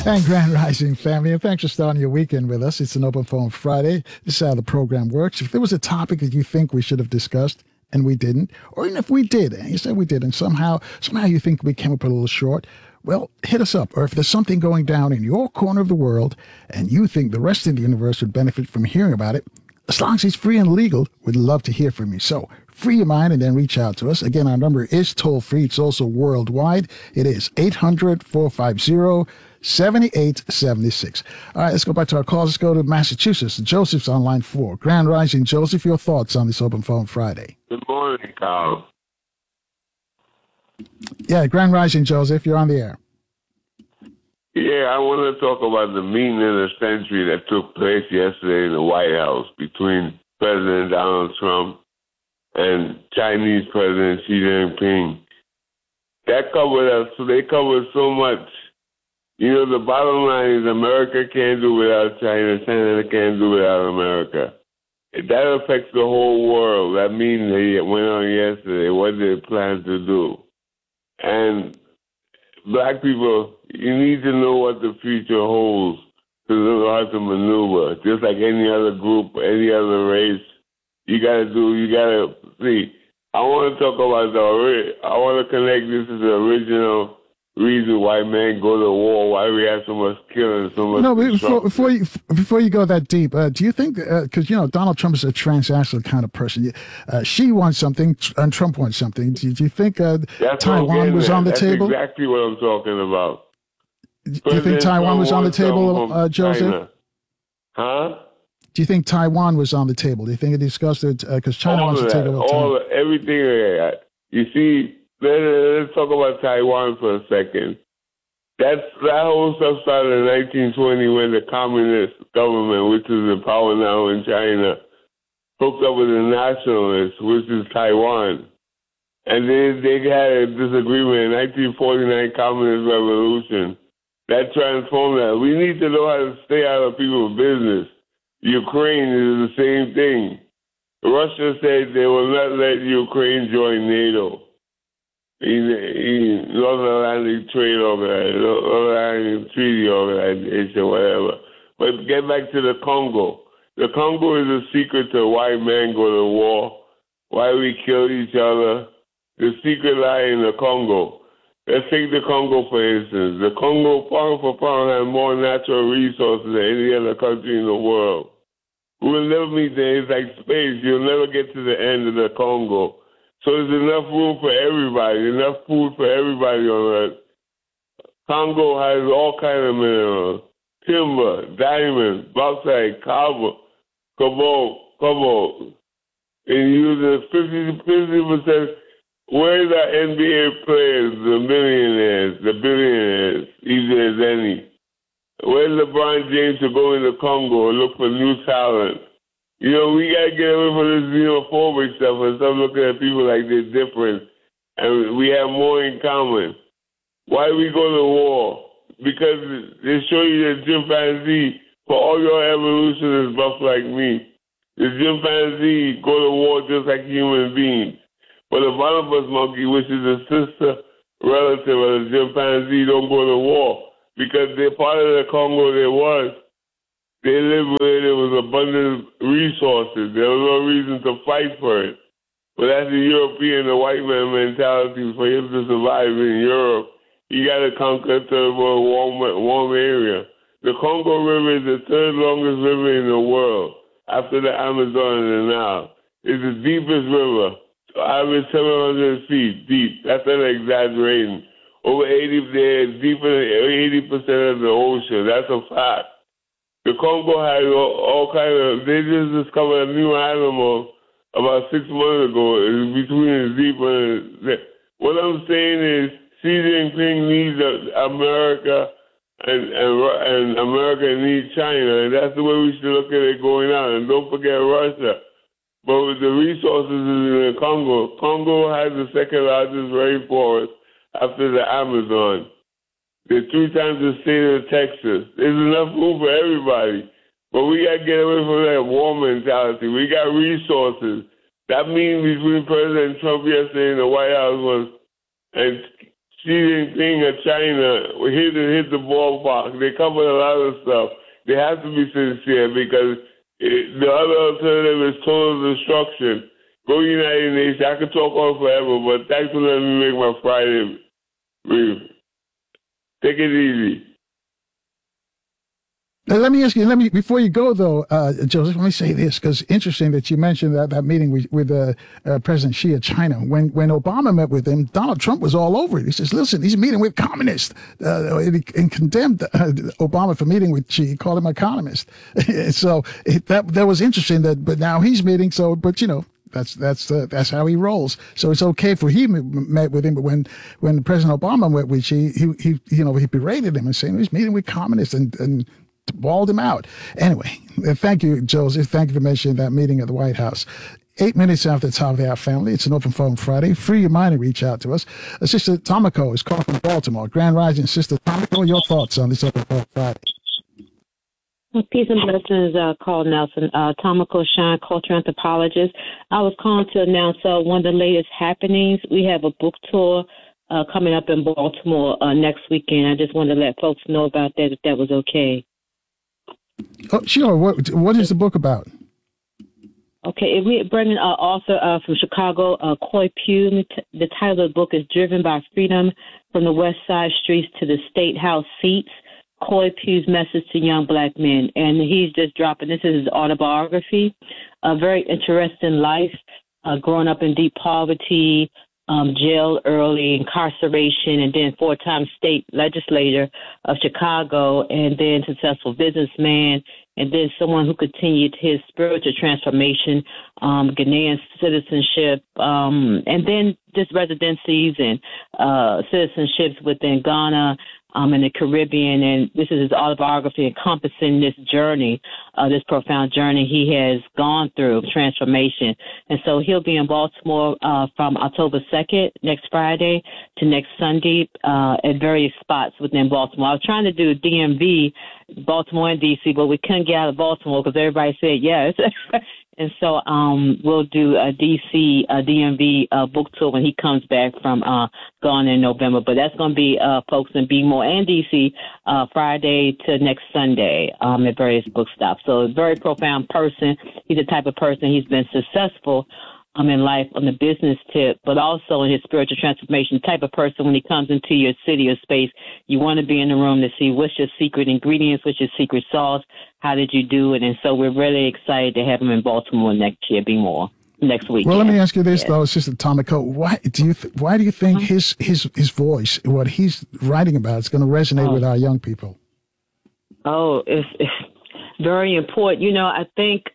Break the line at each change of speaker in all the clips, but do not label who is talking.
And Grand Rising family, and thanks for starting your weekend with us. It's an Open Phone Friday. This is how the program works. If there was a topic that you think we should have discussed and we didn't, or even if we did, and you said we did, and somehow you think we came up a little short, well, hit us up. Or if there's something going down in your corner of the world and you think the rest of the universe would benefit from hearing about it, as long as it's free and legal, we'd love to hear from you. So free your mind and then reach out to us. Again, our number is toll free. It's also worldwide. It is 800-450-7876. All right, let's go back to our calls. Let's go to Massachusetts. Joseph's on line 4. Grand Rising, Joseph, your thoughts on this Open Phone Friday?
Good morning, Carl.
Yeah, Grand Rising, Joseph, you're on the air.
Yeah, I want to talk about the meeting of the century that took place yesterday in the White House between President Donald Trump and Chinese President Xi Jinping. They covered so much. You know, the bottom line is America can't do without China, China can't do without America. That affects the whole world. That meeting that went on yesterday, what they plan to do. And black people, you need to know what the future holds to know how to maneuver. Just like any other group, any other race, you gotta see. I want to talk about I want to connect this to the original reason why men go to war, why we have so much killing, so much.
No, before you go that deep, do you think because Donald Trump is a transnational kind of person? She wants something and Trump wants something. Do you think Taiwan was on the table?
That's exactly what I'm talking about.
Do you think Taiwan was on the table, Joseph?
China. Huh?
Do you think Taiwan was on the table? Do you think it discussed it because China wants to take over
everything? You see. Let's talk about Taiwan for a second. That whole stuff started in 1920 when the communist government, which is in power now in China, hooked up with the nationalists, which is Taiwan. And they had a disagreement in 1949 Communist Revolution. That transformed that. We need to know how to stay out of people's business. Ukraine is the same thing. Russia said they will not let Ukraine join NATO. North Atlantic Trade Organization, North Atlantic Treaty Organization, whatever. But get back to the Congo. The Congo is a secret to why men go to war, why we kill each other. The secret lies in the Congo. Let's take the Congo, for instance. The Congo, pound for pound, has more natural resources than any other country in the world. We will never meet there. It's like space. You'll never get to the end of the Congo. So there's enough room for everybody, enough food for everybody on Earth. Congo has all kinds of minerals: timber, diamonds, bauxite, cobalt, cobalt. And using 50%. Where's our NBA players, the millionaires, the billionaires, if there's any? Where's LeBron James to go into Congo and look for new talent? We got to get away from this xenophobic stuff and start looking at people like they're different and we have more in common. Why we go to war? Because they show you the chimpanzee, for all your evolution is buff like me. The chimpanzee go to war just like human beings. But the bonobos monkey, which is a sister relative of the chimpanzee, don't go to war because they're part of the Congo They lived where there was abundant resources. There was no reason to fight for it. But that's the European, the white man mentality. For him to survive in Europe, he got to conquer a warm area. The Congo River is the third longest river in the world, after the Amazon and the Nile. It's the deepest river, average 700 feet deep. That's not exaggerating. Over 80%, deeper than 80% of the ocean. That's a fact. The Congo has all kinds of. They just discovered a new animal about 6 months ago. It's between the zebra and. What I'm saying is, Xi Jinping needs America, and America needs China, and that's the way we should look at it going on. And don't forget Russia. But with the resources in the Congo, Congo has the second largest rainforest after the Amazon. They're 3 times the state of Texas. There's enough room for everybody. But we got to get away from that war mentality. We got resources. That meeting between President Trump yesterday in the White House and Xi Jinping of China hit the ballpark. They covered a lot of stuff. They have to be sincere because the other alternative is total destruction. Go United Nations. I could talk on forever, but thanks for letting me make my Friday brief. Take it easy.
Now, let me ask you, before you go, though, Joseph, let me say this, because interesting that you mentioned that meeting with President Xi of China. When Obama met with him, Donald Trump was all over it. He says, listen, he's meeting with communists, and condemned Obama for meeting with Xi. He called him a communist. So that was interesting, but now he's meeting, but that's how he rolls. So it's okay for him met with him, but when President Obama met with Xi, he berated him and saying he's meeting with communists and balled him out. Anyway, thank you, Joseph. Thank you for mentioning that meeting at the White House. 8 minutes after the top of the hour, family. It's an open phone Friday. Free your mind and reach out to us. Sister Tomoko is calling from Baltimore. Grand Rising, Sister Tomoko, your thoughts on this open phone Friday?
Peace and blessings, Carl Nelson. Tomoko Shine, culture anthropologist. I was calling to announce one of the latest happenings. We have a book tour coming up in Baltimore next weekend. I just wanted to let folks know about that, if that was okay.
Oh, sure. What is the book about?
Okay, we're bringing an author from Chicago, Coy Pugh. The title of the book is Driven by Freedom from the West Side Streets to the State House Seats, Coy Pugh's Message to Young Black Men. And he's just dropping, this is his autobiography, a very interesting life, growing up in deep poverty, jail early, incarceration, and then 4-time state legislator of Chicago, and then successful businessman, and then someone who continued his spiritual transformation, Ghanaian citizenship, and then just residencies and citizenships within Ghana, in the Caribbean, and this is his autobiography encompassing this journey, this profound journey he has gone through, transformation. And so he'll be in Baltimore from October 2nd, next Friday, to next Sunday at various spots within Baltimore. I was trying to do DMV, Baltimore and D.C., but we couldn't get out of Baltimore because everybody said yes. And so we'll do a D.C. DMV book tour when he comes back from gone in November. But that's going to be folks in Bmore and D.C. Friday to next Sunday at various book stops. So a very profound person. He's the type of person, he's been successful in life on the business tip, but also in his spiritual transformation type of person. When he comes into your city or space, you want to be in the room to see what's your secret ingredients, what's your secret sauce, how did you do it? And so we're really excited to have him in Baltimore next year, be more next week.
Well, let me ask you this, though, Sister Tomiko. Why do you think his voice, what he's writing about, is going to resonate with our young people?
It's very important. You know, I think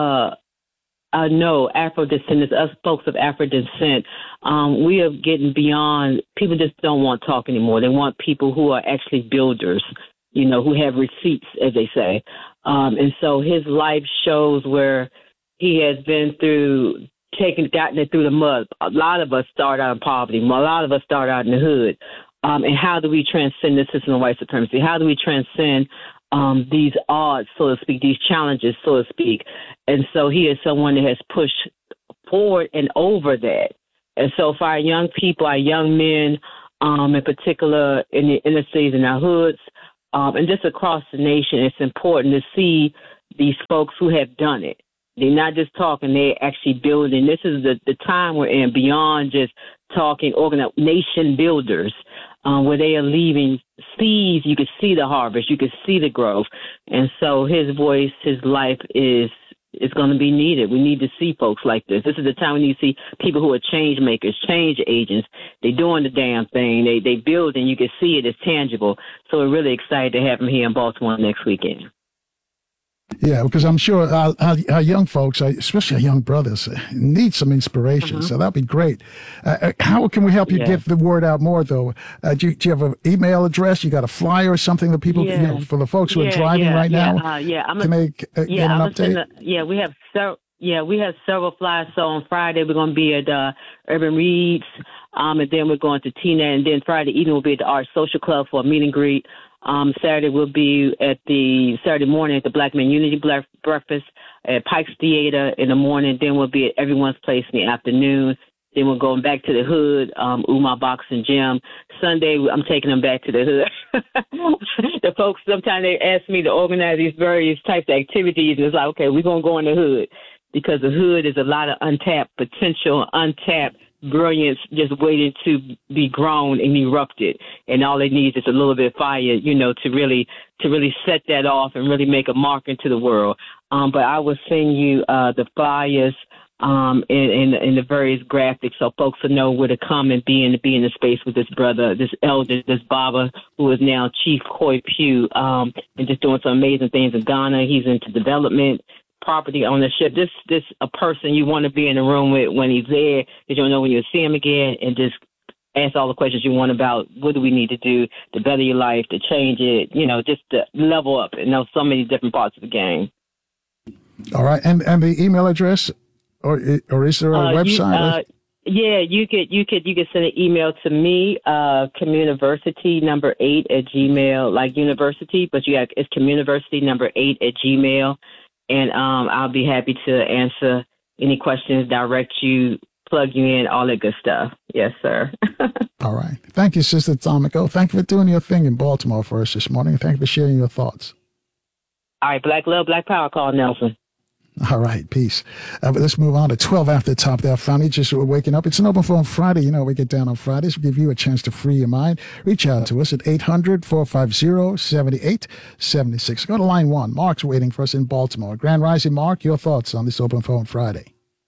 I know Afro-descendants, us folks of Afro-descent, we are getting beyond, people just don't want talk anymore. They want people who are actually builders, you know, who have receipts, as they say. And so his life shows where he has been through, gotten it through the mud. A lot of us start out in poverty. A lot of us start out in the hood. And how do we transcend the system of white supremacy? How do we transcend these odds, so to speak, these challenges, so to speak? And so he is someone that has pushed forward and over that. And so for our young people, our young men, in particular in the inner cities and our hoods, and just across the nation, it's important to see these folks who have done it. They're not just talking, they're actually building. This is the time we're in, beyond just talking, nation builders, where they are leaving seeds. You can see the harvest, you can see the growth. And so his voice, his life is going to be needed. We need to see folks like this. This is the time we need to see people who are change makers, change agents. They're doing the damn thing. They build, and you can see it. It's tangible. So we're really excited to have him here in Baltimore next weekend.
Yeah, because I'm sure our young folks, especially our young brothers, need some inspiration. So that'd be great. How can we help you get the word out more, though? Do you have an email address? You got a flyer or something that people, for the folks who are driving right now? Can they get an update?
We have several flyers. So on Friday, we're going to be at Urban Reads, and then we're going to Tina, and then Friday evening we'll be at the Art Social Club for a meet and greet. Saturday we'll be Saturday morning at the Black Men Unity Breakfast at Pike's Theater in the morning. Then we'll be at Everyone's Place in the afternoon. Then we're going back to the hood, Umar Boxing Gym. Sunday, I'm taking them back to the hood. The folks, sometimes they ask me to organize these various types of activities, and it's like, okay, we're going to go in the hood, because the hood is a lot of untapped potential, untapped brilliance just waiting to be grown and erupted. And all it needs is a little bit of fire, to really set that off and really make a mark into the world. But I will send you the flyers in the various graphics, so folks will know where to come and be in the space with this brother, this elder, this Baba, who is now Chief Koi Pugh, and just doing some amazing things in Ghana. He's into development, property ownership. This a person you want to be in the room with when he's there, because you don't know when you'll see him again, and just ask all the questions you want about what do we need to do to better your life, to change it, just to level up and know so many different parts of the game. All
right, and the email address, or is there a website?
You could send an email to me, communiversity number 8 at Gmail, like university, but it's communiversity number 8 at Gmail, and I'll be happy to answer any questions, direct you, plug you in, all that good stuff. Yes, sir.
All right. Thank you, Sister Tomiko. Thank you for doing your thing in Baltimore for us this morning. Thank you for sharing your thoughts.
All right. Black love, black power. Call Nelson.
All right, peace. But let's move on to 12 after the top there. Finally, just waking up. It's an open phone Friday. We get down on Fridays. We give you a chance to free your mind. Reach out to us at 800-450-7876. Go to line 1. Mark's waiting for us in Baltimore. Grand Rising, Mark, your thoughts on this open phone Friday?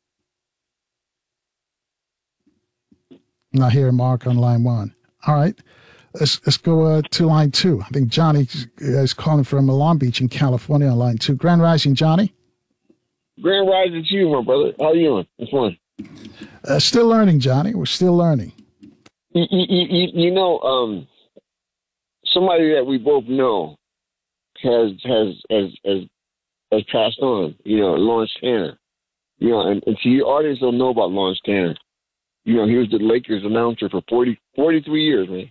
Not hearing Mark on line 1. All right. Let's go to line 2. I think Johnny is calling from Long Beach in California on line 2. Grand Rising, Johnny.
Grand Rising to you, my brother. How you doing? It's fun.
Still learning, Johnny. We're still learning.
Somebody that we both know has passed on. Lawrence Tanner. And to your audience don't know about Lawrence Tanner. He was the Lakers announcer for 43 years, man.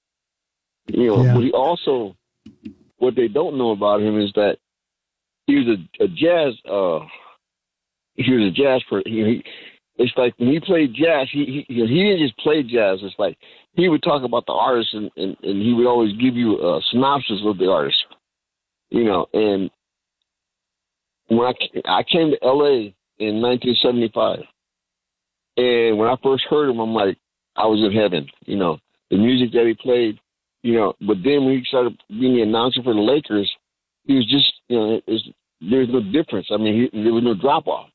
But he also, what they don't know about him is that he was a jazz. He was a jazz person. It's like when he played jazz, he didn't just play jazz. It's like he would talk about the artist, and he would always give you a synopsis of the artist. And when I came to L.A. in 1975, and when I first heard him, I'm like, I was in heaven. The music that he played. But then when he started being the announcer for the Lakers, he was just, there's no difference. I mean, there was no drop off.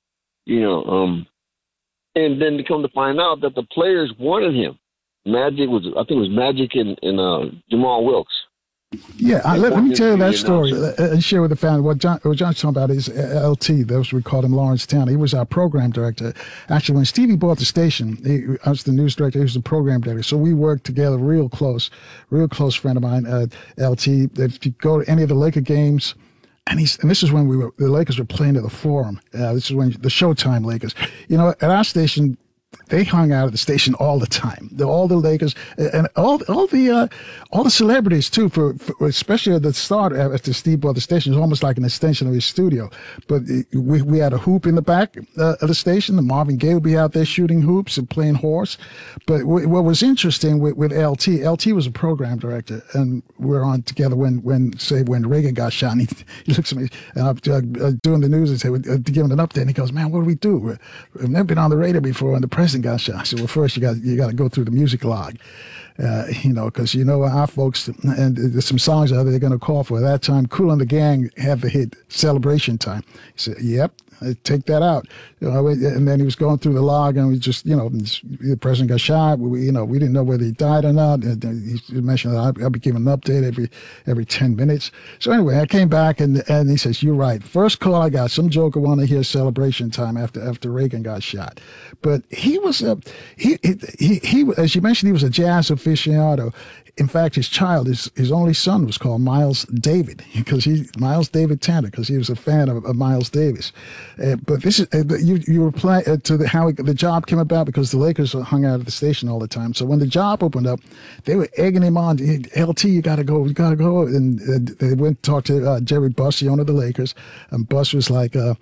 And then to come to find out that the players wanted him. I think it was Magic and Jamal Wilkes.
Yeah, let me tell you that story and share with the family. What John's talking about is LT. Those we called him Lawrence Tanner. He was our program director. Actually, when Stevie bought the station, I was the news director. He was the program director. So we worked together real close friend of mine, LT. If you go to any of the Laker games, and this is when the Lakers were playing at the Forum. This is when the Showtime Lakers. At our station, they hung out at the station all the time. All the Lakers and all the celebrities too. For especially at the start after Steve bought the station, it was almost like an extension of his studio. But we had a hoop in the back of the station. The Marvin Gaye would be out there shooting hoops and playing horse. But what was interesting with LT was a program director, and we were on together when Reagan got shot. And he looks at me, and I'm doing the news and say to give him an update. And he goes, "Man, what do we do? We've never been on the radio before, and the president got shot." I said, "Well, first you got to go through the music log, because our folks, and there's some songs out there they're going to call for. At that time, Kool and the Gang had the hit Celebration Time." He said, "Yep, take that out." And then he was going through the log, and we just, the president got shot. We didn't know whether he died or not. And he mentioned that I'll be giving an update every 10 minutes. So anyway, I came back, and he says, "You're right. First call I got, some joker wanted to hear Celebration Time after Reagan got shot." But he was he as you mentioned, he was a jazz aficionado. In fact, his only son was called Miles David, Miles David Tanner, because he was a fan of Miles Davis. But this is you were playing to how the job came about, because the Lakers hung out at the station all the time. So when the job opened up, they were egging him on. "LT, you got to go. And they went to talk to Jerry Buss, the owner of the Lakers, and Buss was like,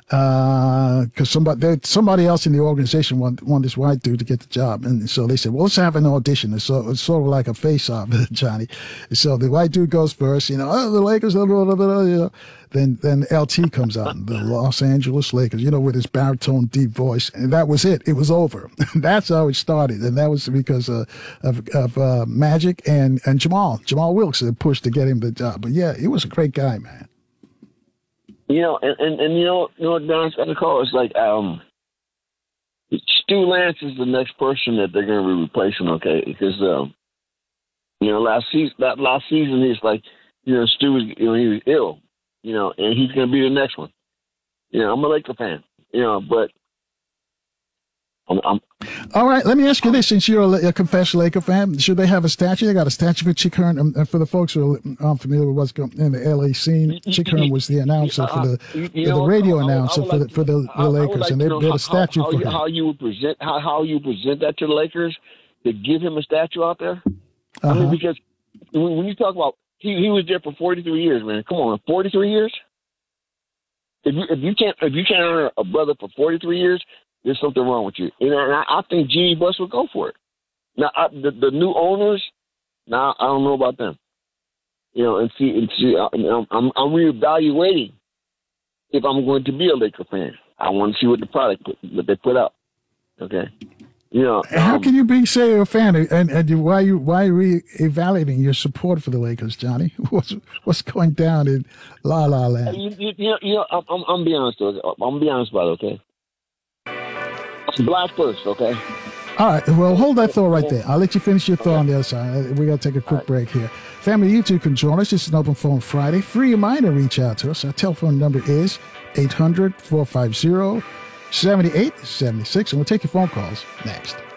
because somebody else in the organization want this white dude to get the job, and so they said, well, let's have an audition. It's sort of like a face-off, Johnny. So the white dude goes first, the Lakers, then LT comes out, the Los Angeles Lakers, with his baritone deep voice, and that was it. It was over. That's how it started, and that was because of Magic and Jamal Wilkes that pushed to get him the job. But yeah, he was a great guy, man.
Don, got to call. It's like Stu Lance is the next person that they're going to be replacing. Okay, because last season he's like, Stu was he was ill, and he's going to be the next one. I'm a Laker fan, but I'm
all right, let me ask you this: since you're a confessed Laker fan, should they have a statue? They got a statue for Chick Hearn. For the folks who are unfamiliar with what's going in the LA scene, Chick Hearn was the announcer for the radio announcer for the Lakers, and they had a statue for him.
How you would present that to the Lakers, to give him a statue out there? I mean, because when you talk about he was there for 43 years, man. Come on, 43 years. If you can't honor a brother for 43 years. There's something wrong with you. And I think Jeanie Buss would go for it. Now, the new owners, now I don't know about them. I'm reevaluating if I'm going to be a Laker fan. I want to see what what they put out. Okay.
How can you say you're a fan, and why are you reevaluating your support for the Lakers, Johnny? What's going down in La La Land?
I'm being honest. I'm be honest about it. Okay. Black first, okay?
All right. Well, hold that thought right there. I'll let you finish your thought on the other side. We got to take a quick break here. Family, you too can join us. It's an Open Phone Friday. Free reminder, reach out to us. Our telephone number is 800-450-7876, and we'll take your phone calls next.